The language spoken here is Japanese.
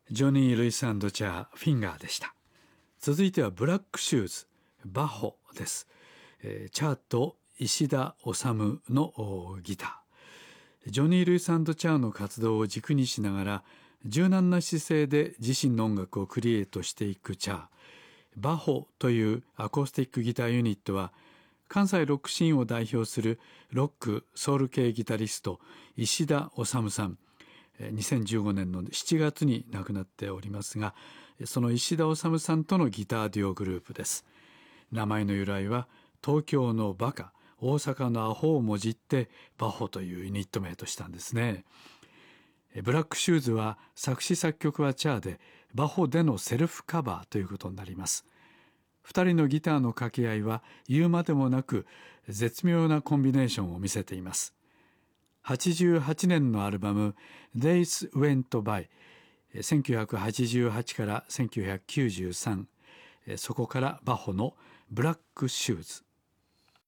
ジョニー・ルイス&チャーフィンガーでした。続いてはブラックシューズバホです。チャーと石田治のギター。ジョニー・ルイス&チャーの活動を軸にしながら柔軟な姿勢で自身の音楽をクリエイトしていくチャー。バホというアコースティックギターユニットは関西ロックシーンを代表するロックソウル系ギタリスト石田治さん、2015年の7月に亡くなっておりますが、その石田治さんとのギターデュオグループです。名前の由来は東京のバカ、大阪のアホをもじってバホというユニット名としたんですね。ブラックシューズは作詞作曲はチャーで、バホでのセルフカバーということになります。二人のギターの掛け合いは言うまでもなく絶妙なコンビネーションを見せています。88年のアルバム Days Went By、 1988から1993、そこからバホのブラックシューズ。